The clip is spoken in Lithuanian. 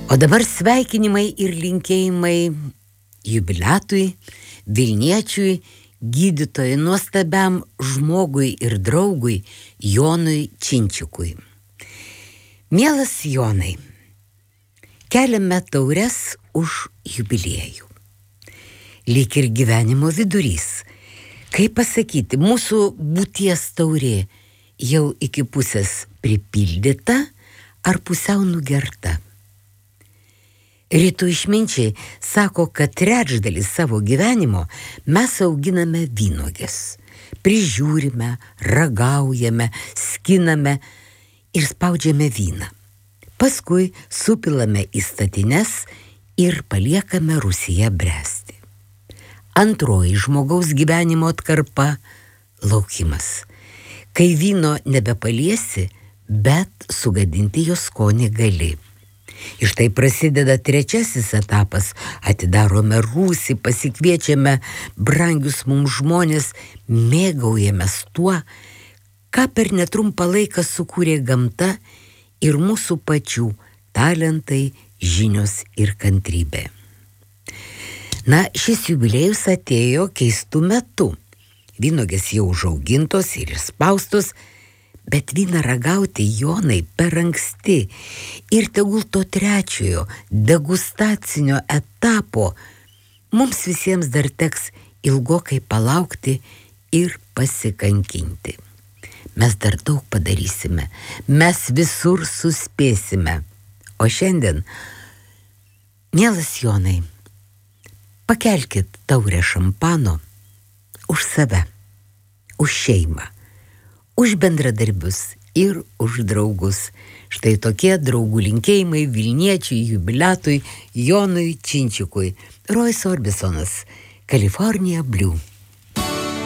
O dabar sveikinimai ir linkėjimai jubiliatui, Vilniečiui, gydytojui, nuostabiam žmogui ir draugui Jonui Činčikui. Mielas Jonai, keliame taures už jubiliejų. Lyg ir gyvenimo vidurys. Kaip pasakyti, mūsų būties taurė jau iki pusės pripildyta ar pusiau nugerta? Rytų išminčiai sako, kad trečdalį savo gyvenimo mes auginame vynuoges. Prižiūrime, ragaujame, skiname ir spaudžiame vyną. Paskui supilame į statines ir paliekame rūsyje bręsti. Antroji žmogaus gyvenimo atkarpa – laukimas. Kai vyno nebepaliesi, bet sugadinti jo skonį gali. Ir štai prasideda trečiasis etapas. Atidarome rūsį, pasikviečiame brangius mums žmonės, mėgaujamės tuo, ką per netrumpą laiką sukūrė gamta ir mūsų pačių talentai, žinios ir kantrybė. Na, šis jubiliejus atėjo keistų metų. Vynuogės jau užaugintos ir įspaustos, bet vyną ragauti, Jonai, per anksti. Ir tegul to trečiojo degustacinio etapo mums visiems dar teks ilgokai palaukti ir pasikankinti. Mes dar daug padarysime, mes visur suspėsime. O šiandien, mielas Jonai, pakelkit taurę šampano už save, už šeimą, už bendradarbius ir už draugus. Štai tokie draugų linkėjimai Vilniečiui, jubiliatui Jonui Činčikui. Royce Orbisonas, California Blue.